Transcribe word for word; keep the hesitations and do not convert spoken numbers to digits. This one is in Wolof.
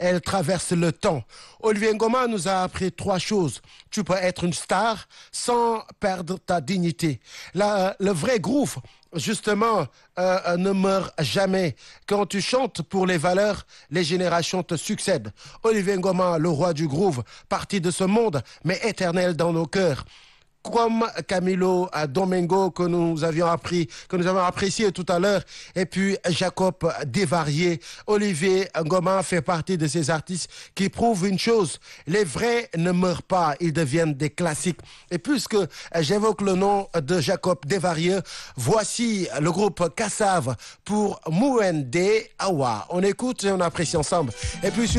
elle traverse le temps. Olivier Ngoma nous a appris trois choses. Tu peux être une star sans perdre ta dignité. La, le vrai groove, justement, euh, ne meurt jamais. Quand tu chantes pour les valeurs, les générations te succèdent. Olivier Ngoma, le roi du groove, parti de ce monde, mais éternel dans nos cœurs. Comme Camilo Domingo que nous avions appris, que nous avons apprécié tout à l'heure, et puis Jacob Desvarieux. Olivier Ngoma fait partie de ces artistes qui prouvent une chose: les vrais ne meurent pas, ils deviennent des classiques. Et puisque j'évoque le nom de Jacob Desvarieux, voici le groupe Kassav pour Mouende Awa. On écoute et on apprécie ensemble. Et puis